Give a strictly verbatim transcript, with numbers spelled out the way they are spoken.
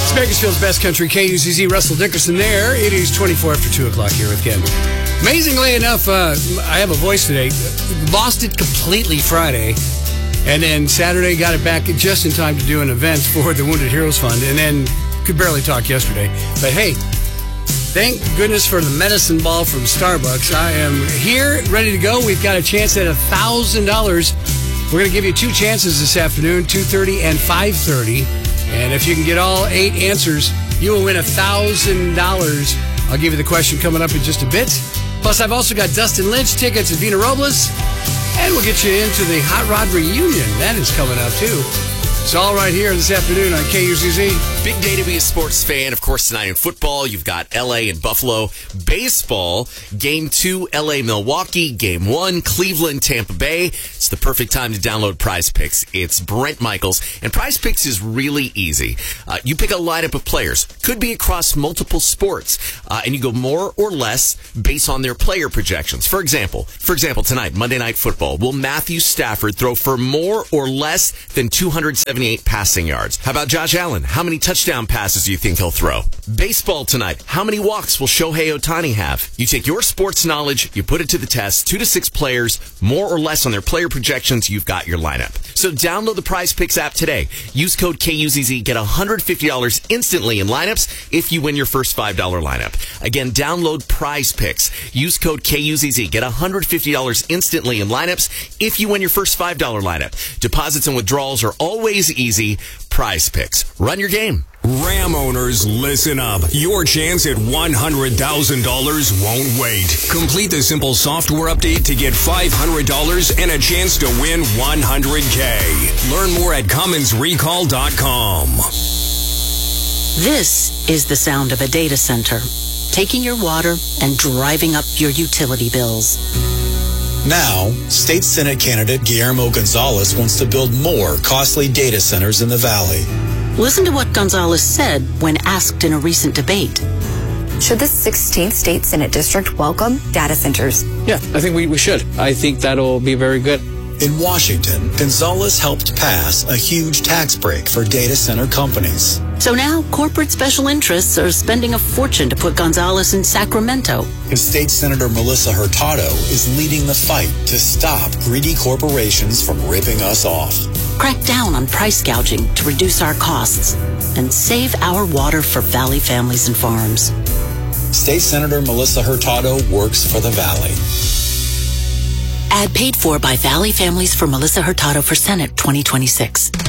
It's Bakersfield's best country, K U Z Z, Russell Dickerson there. It is twenty-four after two o'clock here with Ken. Amazingly enough, uh, I have a voice today. Lost it completely Friday, and then Saturday got it back just in time to do an event for the Wounded Heroes Fund, and then could barely talk yesterday. But hey, thank goodness for the medicine ball from Starbucks. I am here, ready to go. We've got a chance at one thousand dollars. We're going to give you two chances this afternoon, two thirty and five thirty. And if you can get all eight answers, you will win one thousand dollars. I'll give you the question coming up in just a bit. Plus, I've also got Dustin Lynch tickets at Vina Robles. And we'll get you into the Hot Rod Reunion. That is coming up, too. It's all right here this afternoon on K U Z Z. Big day to be a sports fan. Of course, tonight in football, you've got L A and Buffalo. Baseball, game two, L A Milwaukee. Game one, Cleveland Tampa Bay. It's the perfect time to download Prize Picks. It's Brent Michaels. And Prize Picks is really easy. Uh, you pick a lineup of players. Could be across multiple sports. Uh, and you go more or less based on their player projections. For example, for example, tonight, Monday Night Football, will Matthew Stafford throw for more or less than two hundred seventy-eight passing yards? How about Josh Allen? How many touchdown passes do you think he'll throw? Baseball tonight. How many walks will Shohei Ohtani have? You take your sports knowledge, you put it to the test, two to six players, more or less on their player projections, you've got your lineup. So download the Prize Picks app today. Use code K U Z Z, get one hundred fifty dollars instantly in lineups if you win your first five dollar lineup. Again, download Prize Picks. Use code K U Z Z, get one hundred fifty dollars instantly in lineups if you win your first five dollar lineup. Deposits and withdrawals are always easy. Prize Picks. Run your game. Ram owners, listen up. Your chance at one hundred thousand dollars won't wait. Complete the simple software update to get five hundred dollars and a chance to win one hundred K. Learn more at Cummins Recall dot com. This is the sound of a data center, taking your water and driving up your utility bills. Now, State Senate candidate Guillermo Gonzalez wants to build more costly data centers in the Valley. Listen to what Gonzalez said when asked in a recent debate. Should the sixteenth State Senate District welcome data centers? Yeah, I think we, we should. I think that'll be very good. In Washington, Gonzalez helped pass a huge tax break for data center companies. So now, corporate special interests are spending a fortune to put Gonzalez in Sacramento. And State Senator Melissa Hurtado is leading the fight to stop greedy corporations from ripping us off. Crack down on price gouging to reduce our costs and save our water for Valley families and farms. State Senator Melissa Hurtado works for the Valley. Ad paid for by Valley Families for Melissa Hurtado for Senate twenty twenty-six.